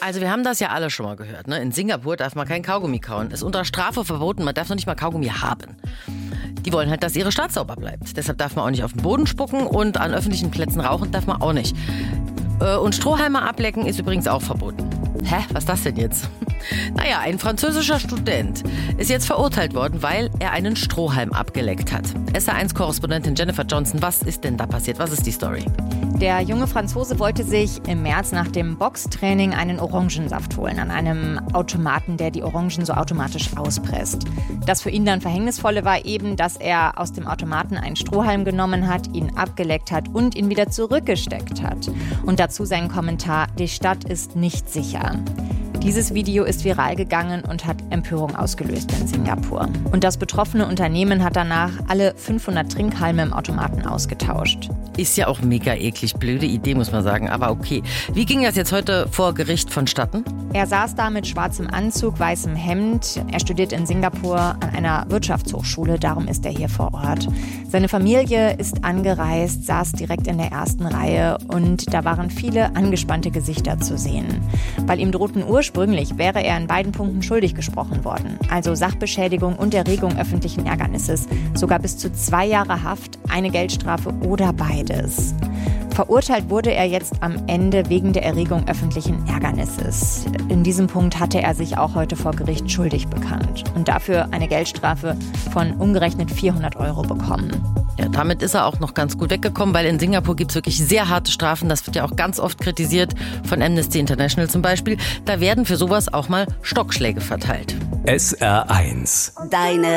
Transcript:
Also wir haben das ja alle schon mal gehört. Ne? In Singapur darf man kein Kaugummi kauen. Ist unter Strafe verboten, man darf noch nicht mal Kaugummi haben. Die wollen halt, dass ihre Stadt sauber bleibt. Deshalb darf man auch nicht auf den Boden spucken und an öffentlichen Plätzen rauchen darf man auch nicht. Und Strohhalme ablecken ist übrigens auch verboten. Hä, was ist das denn jetzt? Naja, ein französischer Student ist jetzt verurteilt worden, weil er einen Strohhalm abgeleckt hat. SR1-Korrespondentin Jennifer Johnson, was ist denn da passiert? Was ist die Story? Der junge Franzose wollte sich im März nach dem Boxtraining einen Orangensaft holen an einem Automaten, der die Orangen so automatisch auspresst. Das für ihn dann Verhängnisvolle war eben, dass er aus dem Automaten einen Strohhalm genommen hat, ihn abgeleckt hat und ihn wieder zurückgesteckt hat. Und dazu sein Kommentar: Die Stadt ist nicht sicher. Dieses Video ist viral gegangen und hat Empörung ausgelöst in Singapur. Und das betroffene Unternehmen hat danach alle 500 Trinkhalme im Automaten ausgetauscht. Ist ja auch mega eklig, blöde Idee, muss man sagen, aber okay. Wie ging das jetzt heute vor Gericht vonstatten? Er saß da mit schwarzem Anzug, weißem Hemd. Er studiert in Singapur an einer Wirtschaftshochschule, darum ist er hier vor Ort. Seine Familie ist angereist, saß direkt in der ersten Reihe und da waren viele angespannte Gesichter zu sehen. Weil ihm drohten ursprünglich, wäre er in beiden Punkten schuldig gesprochen worden. Also Sachbeschädigung und Erregung öffentlichen Ärgernisses. Sogar bis zu 2 Jahre Haft, eine Geldstrafe oder beides. Verurteilt wurde er jetzt am Ende wegen der Erregung öffentlichen Ärgernisses. In diesem Punkt hatte er sich auch heute vor Gericht schuldig bekannt und dafür eine Geldstrafe von umgerechnet 400 € bekommen. Ja, damit ist er auch noch ganz gut weggekommen, weil in Singapur gibt es wirklich sehr harte Strafen. Das wird ja auch ganz oft kritisiert, von Amnesty International zum Beispiel. Da werden für sowas auch mal Stockschläge verteilt. SR1. Deine